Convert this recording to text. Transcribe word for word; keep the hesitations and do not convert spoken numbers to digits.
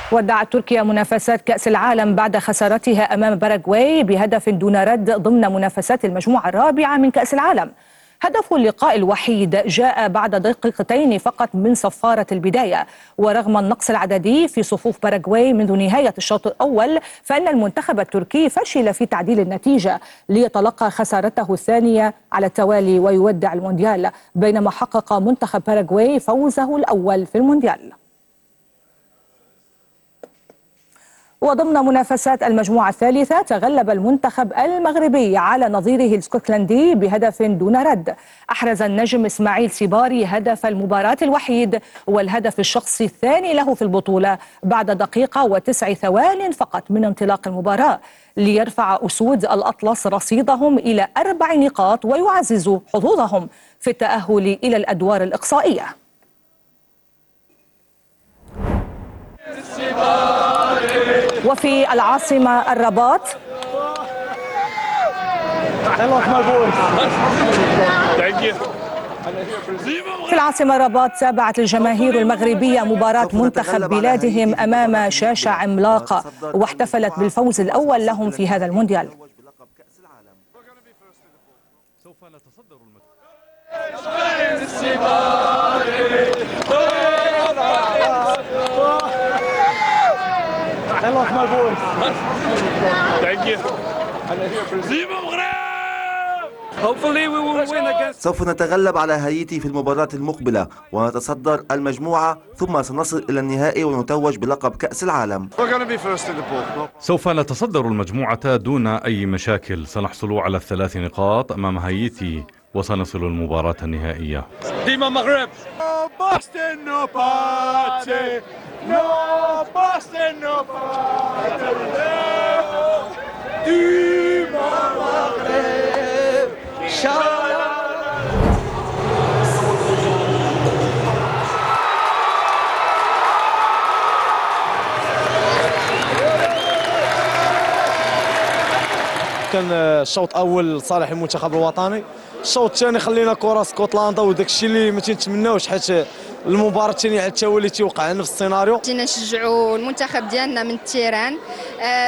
ودعت تركيا منافسات كأس العالم بعد خسارتها أمام باراغواي بهدف دون رد ضمن منافسات المجموعة الرابعة من كأس العالم. هدف اللقاء الوحيد جاء بعد دقيقتين فقط من صفارة البداية، ورغم النقص العددي في صفوف باراغواي منذ نهاية الشوط الأول فإن المنتخب التركي فشل في تعديل النتيجة ليتلقى خسارته الثانية على التوالي ويودع المونديال، بينما حقق منتخب باراغواي فوزه الأول في المونديال. وضمن منافسات المجموعة الثالثة تغلب المنتخب المغربي على نظيره الاسكتلندي بهدف دون رد. أحرز النجم إسماعيل سيباري هدف المباراة الوحيد والهدف الشخصي الثاني له في البطولة بعد دقيقة وتسع ثوان فقط من انطلاق المباراة، ليرفع أسود الأطلس رصيدهم إلى أربع نقاط ويعززوا حظوظهم في التأهل إلى الأدوار الإقصائية. وفي العاصمة الرباط في العاصمة الرباط تابعت الجماهير المغربية مباراة منتخب بلادهم أمام شاشة عملاقة واحتفلت بالفوز الأول لهم في هذا المونديال. سوف نتصدر سوف نتغلب على هايتي في المباراة المقبلة ونتصدر المجموعة، ثم سنصل إلى النهائي ونتوج بلقب كأس العالم. سوف نتصدر المجموعة دون أي مشاكل، سنحصل على الثلاث نقاط أمام هايتي وسنصل المباراة النهائية. ديما مغرب. كان الشوط الاول لصالح المنتخب الوطني، الشوط الثاني خلينا كره اسكتلندا وداك الشيء اللي ما تنتمناوش، حيت المباراه الثانيه على التوالي تيوقع نفس السيناريو. جينا نشجعوا المنتخب ديالنا من التيران.